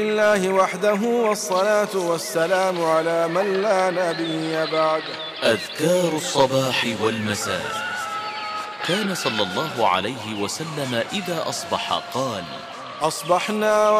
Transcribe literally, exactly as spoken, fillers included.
الله وحده والصلاة والسلام على من لا نبي بعده. أذكار الصباح والمساء. كان صلى الله عليه وسلم إذا أصبح قال: أصبحنا